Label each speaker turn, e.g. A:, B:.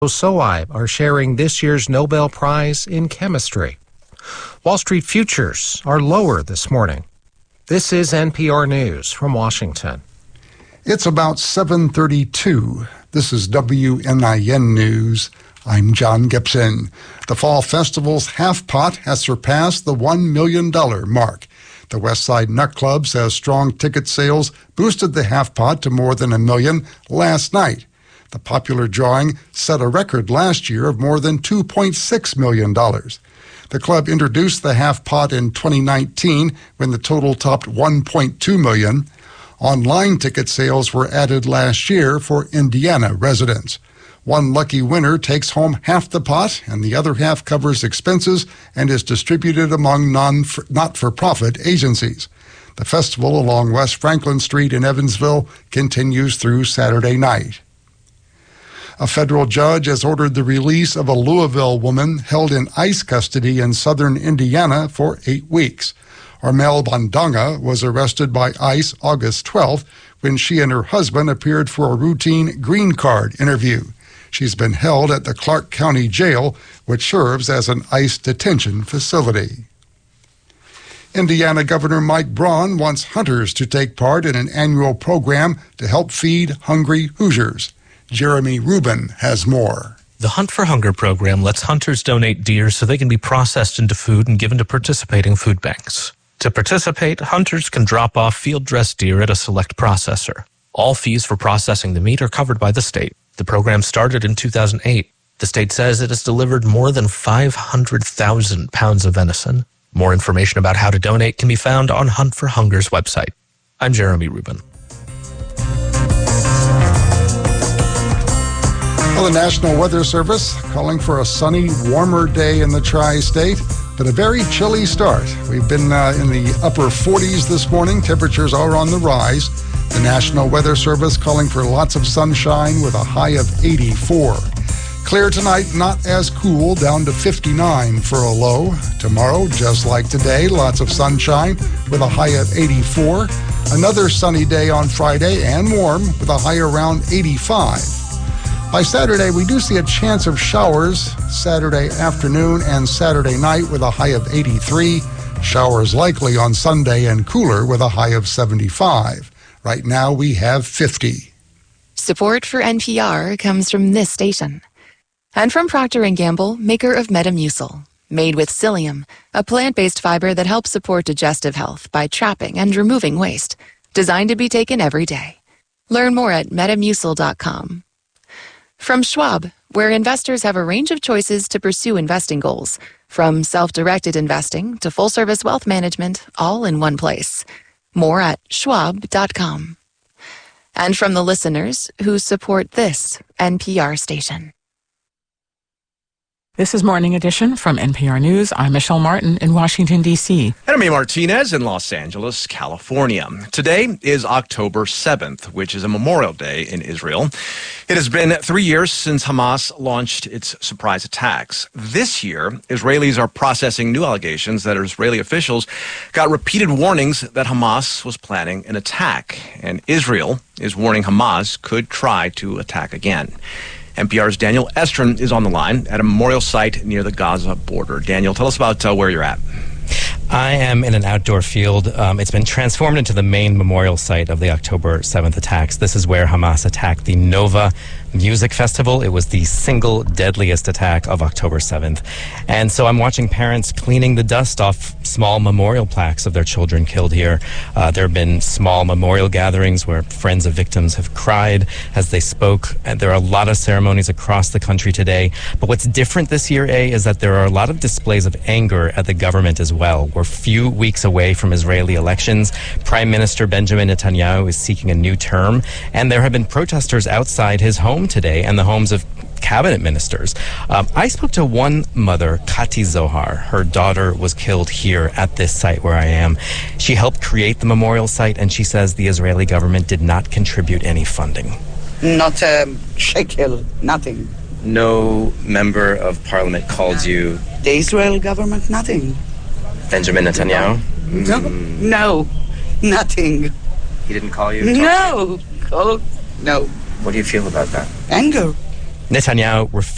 A: SOI are sharing this year's Nobel Prize in Chemistry. Wall Street futures are lower this morning. This is NPR News from Washington.
B: It's about 7:32. This is WNIN News. I'm John Gibson. The Fall Festival's Half Pot has surpassed the $1 million mark. The West Side Nut Club says strong ticket sales boosted the Half Pot to more than $1 million last night. The popular drawing set a record last year of more than $2.6 million. The club introduced the Half Pot in 2019 when the total topped $1.2 million. Online ticket sales were added last year for Indiana residents. One lucky winner takes home half the pot, and the other half covers expenses and is distributed among not-for-profit agencies. The festival along West Franklin Street in Evansville continues through Saturday night. A federal judge has ordered the release of a Louisville woman held in ICE custody in southern Indiana for 8 weeks. Armel Bandanga was arrested by ICE August 12th when she and her husband appeared for a routine green card interview. She's been held at the Clark County Jail, which serves as an ICE detention facility. Indiana Governor Mike Braun wants hunters to take part in an annual program to help feed hungry Hoosiers. Jeremy Rubin has more.
C: The Hunt for Hunger program lets hunters donate deer so they can be processed into food and given to participating food banks. To participate, hunters can drop off field-dressed deer at a select processor. All fees for processing the meat are covered by the state. The program started in 2008. The state says it has delivered more than 500,000 pounds of venison. More information about how to donate can be found on Hunt for Hunger's website. I'm Jeremy Rubin.
B: Well, the National Weather Service calling for a sunny, warmer day in the Tri-State, but a very chilly start. We've been in the upper 40s this morning. Temperatures are on the rise. The National Weather Service calling for lots of sunshine with a high of 84. Clear tonight, not as cool, down to 59 for a low. Tomorrow, just like today, lots of sunshine with a high of 84. Another sunny day on Friday and warm with a high around 85. By Saturday, we do see a chance of showers Saturday afternoon and Saturday night with a high of 83. Showers likely on Sunday and cooler with a high of 75. Right now, we have 50.
D: Support for NPR comes from this station. And from Procter & Gamble, maker of Metamucil. Made with psyllium, a plant-based fiber that helps support digestive health by trapping and removing waste. Designed to be taken every day. Learn more at Metamucil.com. From Schwab, where investors have a range of choices to pursue investing goals. From self-directed investing to full-service wealth management, all in one place. More at Schwab.com. And from the listeners who support this NPR station.
E: This is Morning Edition from NPR News. I'm Michelle Martin in Washington, D.C.
F: And I'm A. Martinez in Los Angeles, California. Today is October 7th, which is a Memorial Day in Israel. It has been 3 years since Hamas launched its surprise attacks. This year, Israelis are processing new allegations that Israeli officials got repeated warnings that Hamas was planning an attack. And Israel is warning Hamas could try to attack again. NPR's Daniel Estrin is on the line at a memorial site near the Gaza border. Daniel, tell us about where you're at.
G: I am in an outdoor field. It's been transformed into the main memorial site of the October 7th attacks. This is where Hamas attacked the Nova Music Festival. It was the single deadliest attack of October 7th. And so I'm watching parents cleaning the dust off small memorial plaques of their children killed here. There have been small memorial gatherings where friends of victims have cried as they spoke. And there are a lot of ceremonies across the country today. But what's different this year, is that there are a lot of displays of anger at the government as well. We're a few weeks away from Israeli elections. Prime Minister Benjamin Netanyahu is seeking a new term. And there have been protesters outside his home today and the homes of cabinet ministers. I spoke to one mother, Kati Zohar. Her daughter was killed here at this site where I am. She helped create the memorial site, and she says the Israeli government did not contribute any funding.
H: Not a shekel, nothing.
G: No member of parliament called you?
H: The Israel government, nothing.
G: Benjamin Netanyahu?
H: No, nothing.
G: He didn't call you?
H: No. Oh, no.
G: What do you feel about that?
H: Anger.
G: Netanyahu refused